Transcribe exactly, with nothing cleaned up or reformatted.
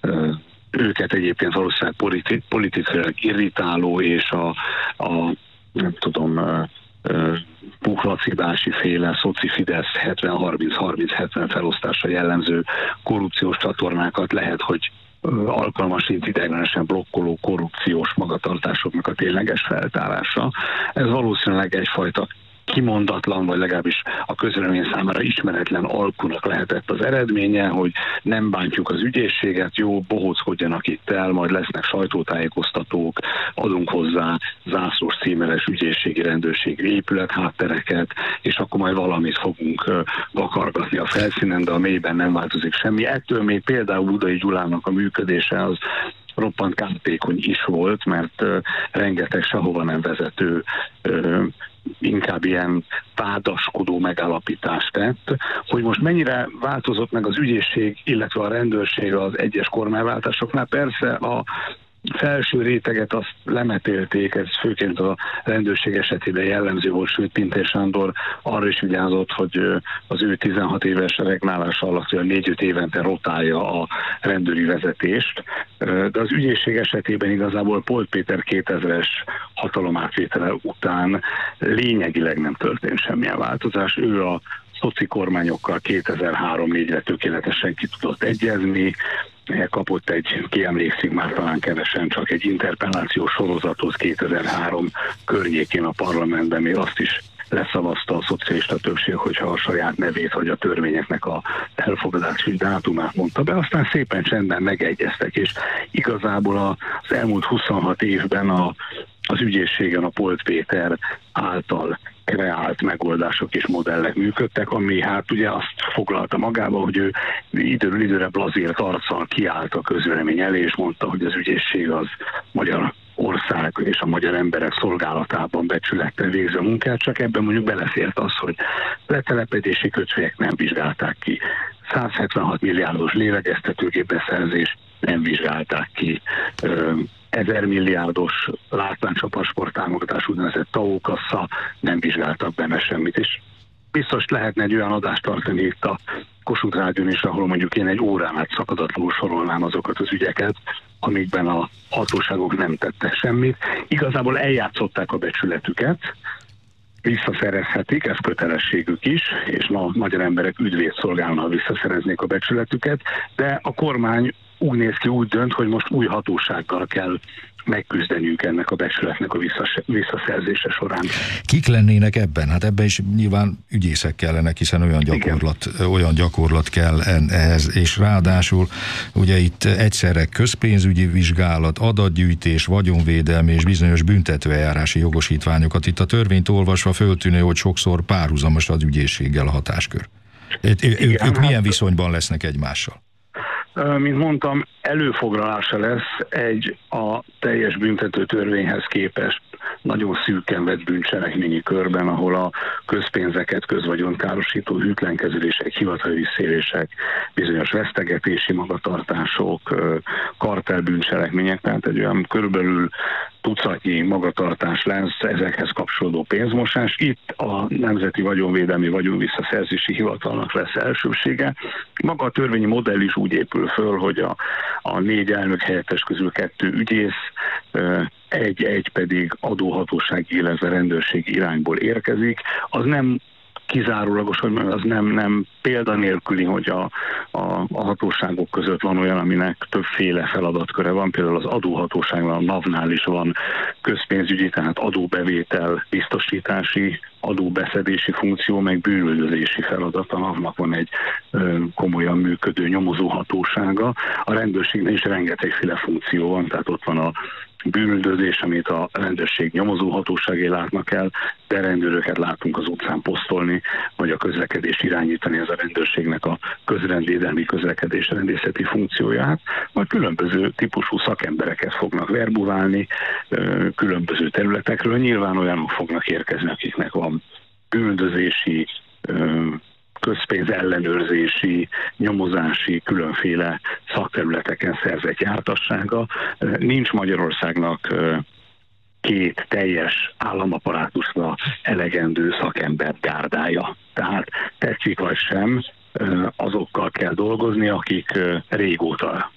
őket egyébként valószínűleg politi- politikailag irritáló és a, a nem tudom, Puklacibási féle szoci Fidesz hetven harminc harminc hetven felosztásra jellemző korrupciós csatornákat lehet, hogy alkalmasint ideiglenesen blokkoló korrupciós magatartásoknak a tényleges feltárása. Ez valószínűleg egyfajta kimondatlan, vagy legalábbis a közvélemény számára ismeretlen alkunak lehetett az eredménye, hogy nem bántjuk az ügyészséget, jó, bohóckodjanak itt el, majd lesznek sajtótájékoztatók, adunk hozzá zászlós címeres ügyészségi rendőrségi épület háttereket, és akkor majd valamit fogunk vakargatni a felszínen, de a mélyben nem változik semmi. Ettől még például Budai Gyulának a működése az roppant kártékony is volt, mert uh, rengeteg sehova nem vezető uh, inkább ilyen vádaskodó megállapítást tett, hogy most mennyire változott meg az ügyészség, illetve a rendőrség az egyes kormányváltásoknál. Persze a felső réteget azt lemetélték, ez főként a rendőrség esetében jellemző volt, sőt Pintér Sándor arra is vigyázott, hogy az ő tizenhat éves regnálása alatt olyan négy-öt évente rotálja a rendőri vezetést, de az ügyészség esetében igazából Polt Péter kétezres hatalomátvétele után lényegileg nem történt semmilyen változás. Ő a szoci kormányokkal kétezer-három-négyre tökéletesen ki tudott egyezni, kapott egy, ki emlékszik már talán kevesen, csak egy interpellációs sorozatot kétezer-három környékén a parlamentben, még azt is leszavazta a szocialista többség, hogyha a saját nevét vagy a törvényeknek a elfogadási dátumát mondta be, aztán szépen csendben megegyeztek, és igazából az elmúlt huszonhat évben a, az ügyészségen a Polt Péter által kreált megoldások és modellek működtek, ami hát ugye azt foglalta magába, hogy ő időről időre blazírt arccal kiállt a közvélemény elé, és mondta, hogy az ügyészség az magyar ország és a magyar emberek szolgálatában becsülettel végzi a munkát, csak ebben mondjuk belefért az, hogy letelepedési kötvények nem vizsgálták ki, száz hetvenhat milliárdos lélegeztetőgép beszerzés nem vizsgálták ki, ezer milliárdos látványcsapasport támogatás, úgynevezett TAO kassa, nem vizsgáltak benne semmit, és biztos lehetne egy olyan adást tartani itt a Kossuth Rádión is, ahol mondjuk én egy órán át szakadatlanul sorolnám azokat az ügyeket, amikben a hatóságok nem tettek semmit. Igazából eljátszották a becsületüket, visszaszerezhetik, ez kötelességük is, és ma a magyar emberek ügyvéd szolgálna, ha visszaszereznék a becsületüket, de a kormány úgy néz ki, úgy dönt, hogy most új hatósággal kell megküzdeniük ennek a becsületnek a visszaszerzése során. Kik lennének ebben? Hát ebben is nyilván ügyészek kellenek, hiszen olyan gyakorlat, olyan gyakorlat kell ehhez, és ráadásul ugye itt egyszerre közpénzügyi vizsgálat, adatgyűjtés, vagyonvédelmi és bizonyos büntetőeljárási jogosítványokat. Itt a törvényt olvasva föltűnő, hogy sokszor párhuzamos az ügyészséggel a hatáskör. Igen, ők hát milyen viszonyban lesznek egymással? Mint mondtam, előfoglalása lesz egy a teljes büntető törvényhez képest nagyon szűken vett bűncselekményi körben, ahol a közpénzeket, közvagyonkárosító hűtlenkezelések, hivatali visszaélések, bizonyos vesztegetési magatartások, kartelbűncselekmények, tehát egy olyan körülbelül tucatnyi magatartás lesz, ezekhez kapcsolódó pénzmosás. Itt a Nemzeti Vagyonvédelmi Vagyonvisszaszerzési Hivatalnak lesz elsőbsége. Maga a törvényi modell is úgy épül föl, hogy a, a négy elnök helyettes közül kettő ügyész, egy-egy pedig adóhatósági, illetve rendőrségi irányból érkezik. Az nem kizárólagos, hogy az nem, nem példanélküli, hogy a, a, a hatóságok között van olyan, aminek többféle feladatköre van. Például az adóhatóságnál, a NAV-nál is van közpénzügyi, tehát adóbevétel, biztosítási, adóbeszedési funkció, meg bűnüldözési feladat. A NAV-nak van egy ö, komolyan működő nyomozóhatósága. A rendőrségnél is rengetegféle funkció van, tehát ott van a bűnüldözés, amit a rendőrség nyomozóhatóságé látnak el, de rendőröket látunk az utcán posztolni, vagy a közlekedést irányítani, ez a rendőrségnek a közrendvédelmi közlekedés rendészeti funkcióját, vagy különböző típusú szakembereket fognak verbuválni különböző területekről. Nyilván olyanok fognak érkezni, akiknek van bűnüldözési, közpénz ellenőrzési, nyomozási, különféle szakterületeken szerzett jártassága. Nincs Magyarországnak két teljes államaparátusra elegendő szakember gárdája. Tehát tetszik vagy sem, azokkal kell dolgozni, akik régóta